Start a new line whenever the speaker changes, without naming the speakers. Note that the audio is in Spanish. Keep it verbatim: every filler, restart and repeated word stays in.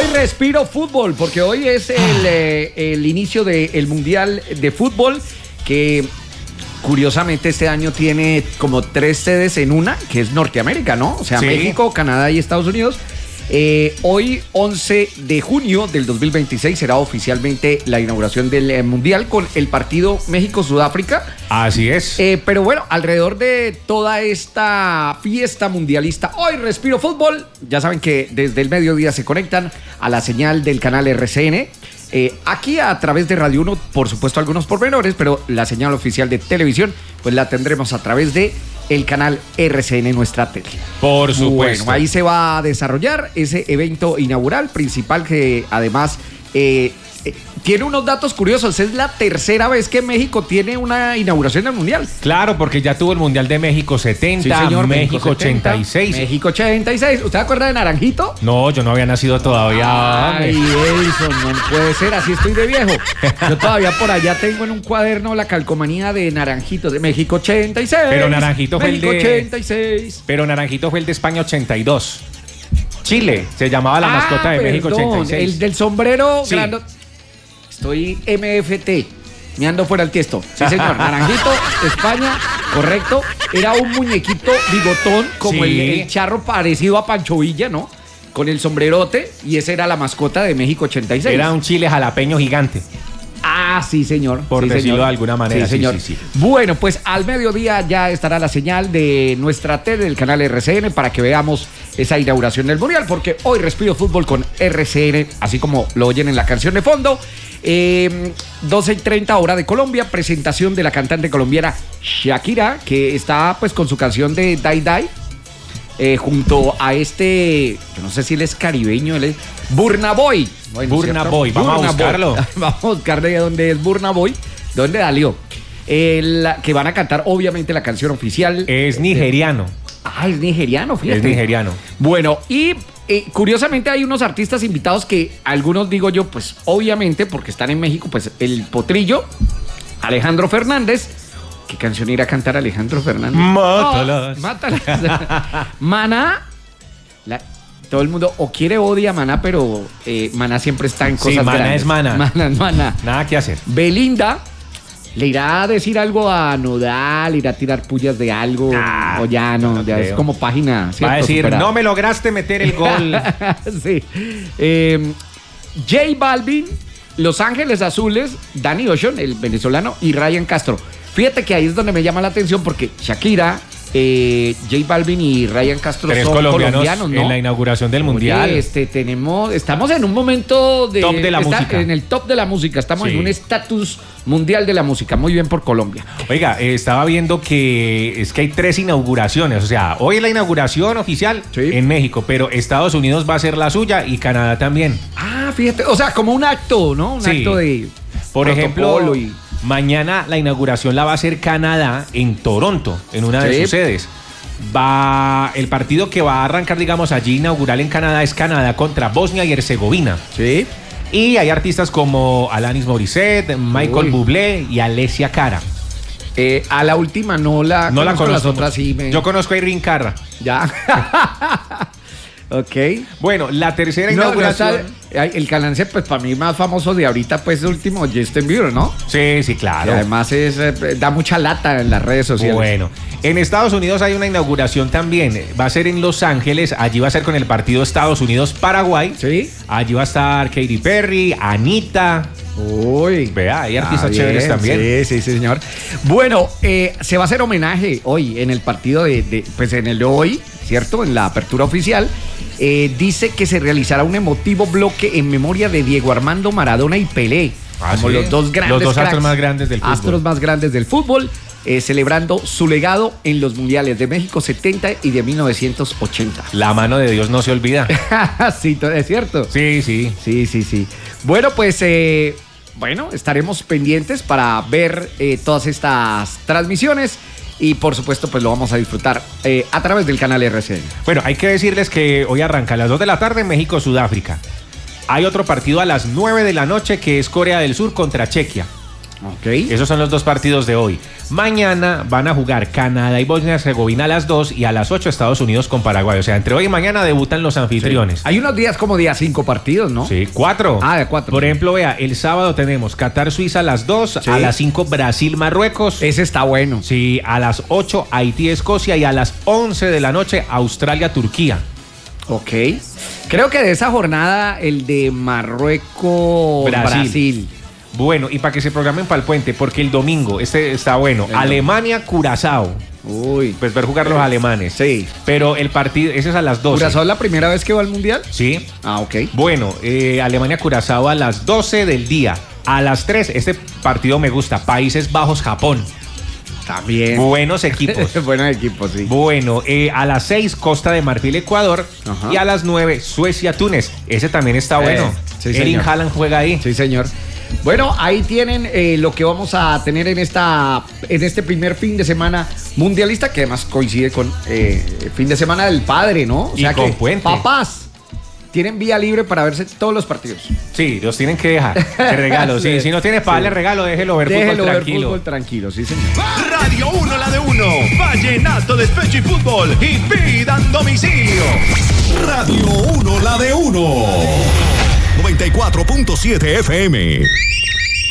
Hoy respiro fútbol, porque hoy es el, eh, el inicio del Mundial de Fútbol, que curiosamente este año tiene como tres sedes en una, que es Norteamérica, ¿no? O sea, sí. México, Canadá y Estados Unidos. Eh, hoy, once de junio del dos mil veintiséis, será oficialmente la inauguración del eh, Mundial con el partido México-Sudáfrica.
Así es.
Eh, pero bueno, alrededor de toda esta fiesta mundialista, hoy respiro fútbol. Ya saben que desde el mediodía se conectan a la señal del canal R C N. Eh, aquí a través de Radio uno, por supuesto algunos pormenores, pero la señal oficial de televisión, pues la tendremos a través de el canal R C N, nuestra tele.
Por supuesto.
Bueno, ahí se va a desarrollar ese evento inaugural principal que además eh, eh, tiene unos datos curiosos. Es la tercera vez que México tiene una inauguración del Mundial.
Claro, porque ya tuvo el Mundial de México setenta, sí, señor, México, México ochenta y seis.
México ochenta y seis. ¿Usted acuerda de Naranjito?
No, yo no había nacido todavía.
Ay, Edison, no puede ser, así estoy de viejo. Yo todavía por allá tengo en un cuaderno la calcomanía de Naranjito, de México ochenta y seis.
Pero Naranjito fue
México
el de...
ochenta y seis.
Pero Naranjito fue el de España ochenta y dos. Chile, se llamaba la
ah,
mascota de
perdón,
México ochenta y seis.
El del sombrero
sí.
grande. Estoy M F T, me ando fuera el tiesto. Sí, señor, Naranjito, España, correcto. Era un muñequito bigotón, como sí. el, el charro parecido a Pancho Villa, ¿no? Con el sombrerote, y esa era la mascota de México ochenta y seis.
Era un chile jalapeño gigante.
Ah, sí, señor.
Por
sí,
decirlo
señor.
de alguna manera.
Sí, señor.
Sí, sí, sí.
Bueno, pues al mediodía ya estará la señal de nuestra tele, del canal R C N, para que veamos esa inauguración del Mundial, porque hoy respiro fútbol con R C N, así como lo oyen en la canción de fondo. Eh, doce y treinta hora de Colombia, presentación de la cantante colombiana Shakira, que está pues con su canción de Die Die. Eh, junto a este, yo no sé si él es caribeño, él es Burna Boy.
Bueno, Burna Boy, vamos Burna a buscarlo.
Boy. Vamos a buscar de dónde es Burna Boy, dónde salió. Eh, que van a cantar obviamente la canción oficial.
Es nigeriano.
Ah, es nigeriano, fíjate.
Es nigeriano.
Bueno, y eh, curiosamente hay unos artistas invitados que algunos digo yo, pues obviamente porque están en México, pues el Potrillo, Alejandro Fernández. ¿Qué canción irá a cantar Alejandro Fernández?
Mátalas.
Oh, mátalas. Maná. La, todo el mundo o quiere o odia a Maná, pero eh, Maná siempre está en cosas
sí, Maná
grandes.
es Maná.
Maná es Maná.
Nada que hacer.
Belinda le irá a decir algo a Nodal, irá a tirar pullas de algo, ah, o ya no, no ya creo. Es como página, ¿cierto?
Va a decir,
superada.
No me lograste meter el gol.
Sí. Eh, J Balvin, Los Ángeles Azules, Danny Ocean, el venezolano, y Ryan Castro. Fíjate que ahí es donde me llama la atención porque Shakira, eh, J Balvin y Ryan Castro
Tres
son
colombianos,
colombianos, ¿no?
En la inauguración del
Oye,
Mundial.
Este, tenemos, estamos en un momento de...
Top de la
está,
música.
En el top de la música, estamos
sí.
en un estatus mundial de la música. Muy bien por Colombia.
Oiga, eh, estaba viendo que es que hay tres inauguraciones. O sea, hoy es la inauguración oficial sí. en México, pero Estados Unidos va a ser la suya y Canadá también.
Ah, fíjate, o sea, como un acto, ¿no? Un sí. acto de...
Por ejemplo... Y... Mañana la inauguración la va a hacer Canadá en Toronto, en una sí. de sus sedes. Va, el partido que va a arrancar, digamos, allí inaugural en Canadá es Canadá contra Bosnia y Herzegovina.
Sí.
Y hay artistas como Alanis Morissette, Michael Uy. Bublé y Alessia Cara.
Eh, a la última no la
no la conozco.
Las otras sí me...
Yo conozco a Irving Carra.
Ya. Ok.
Bueno, la tercera
no,
inauguración...
No, el canadiense, pues para mí más famoso de ahorita, pues el último, Justin Bieber, ¿no?
Sí, sí, claro.
Y además es, eh, da mucha lata en las redes sociales.
Bueno, en Estados Unidos hay una inauguración también. Va a ser en Los Ángeles. Allí va a ser con el partido Estados Unidos-Paraguay.
Sí.
Allí va a estar Katy Perry, Anita...
Uy,
vea, hay artistas
ah,
chéveres
bien,
también.
Sí, sí, sí, señor. Bueno, eh, se va a hacer homenaje hoy en el partido de, de pues en el de hoy, ¿cierto? En la apertura oficial. Eh, dice que se realizará un emotivo bloque en memoria de Diego Armando Maradona y Pelé.
Ah,
como
sí.
los dos grandes
Los dos
cracks,
astros más grandes del fútbol.
Astros más grandes del fútbol. Eh, celebrando su legado en los mundiales de México setenta y de mil novecientos ochenta.
La mano de Dios no se olvida.
Sí, es cierto.
Sí, sí.
Sí, sí, sí. Bueno, pues, eh, bueno, estaremos pendientes para ver eh, todas estas transmisiones y, por supuesto, pues lo vamos a disfrutar eh, a través del canal R C N.
Bueno, hay que decirles que hoy arranca a las dos de la tarde México-Sudáfrica. Hay otro partido a las nueve de la noche que es Corea del Sur contra Chequia.
Okay.
Esos son los dos partidos de hoy. Mañana van a jugar Canadá y Bosnia-Herzegovina a las dos y a las ocho Estados Unidos con Paraguay. O sea, entre hoy y mañana debutan los anfitriones.
Sí. Hay unos días como día cinco partidos, ¿no?
Sí, cuatro.
Ah, de cuatro.
Por ejemplo, vea, el sábado tenemos Qatar-Suiza a las dos, sí. A las cinco Brasil-Marruecos.
Ese está bueno.
Sí, a las ocho Haití-Escocia y a las once de la noche Australia-Turquía.
Ok. Creo que de esa jornada el de Marruecos-Brasil. Brasil.
Bueno, y para que se programen para el puente, porque el domingo, este está bueno, Alemania-Curazao.
Uy.
Pues ver jugar los alemanes.
Sí.
Pero el partido, ese es a las doce.
¿Curazao es la primera vez que va al Mundial?
Sí.
Ah, ok.
Bueno, eh, Alemania-Curazao a las doce del día. A las tres, este partido me gusta, Países Bajos-Japón.
También.
Buenos equipos.
Buenos equipos, sí.
Bueno, eh, a las seis, Costa de Marfil, Ecuador. Ajá. Y a las nueve, Suecia, Túnez. Ese también está eh, bueno.
Sí,
Erling Haaland juega ahí.
Sí, señor. Bueno, ahí tienen eh, lo que vamos a tener en esta en este primer fin de semana mundialista, que además coincide con eh, el fin de semana del padre, ¿no? O
y
sea
con
que
puente.
Papás tienen vía libre para verse todos los partidos.
Sí, los tienen que dejar. De regalo. Sí, si no tienes para darle sí. regalo, déjelo ver
déjelo
fútbol
ver
tranquilo.
fútbol tranquilo, sí, señor.
Radio uno, la de uno. Vallenato, despecho y fútbol. Y pidan domicilio. Radio uno, la de uno. noventa y cuatro punto siete F M.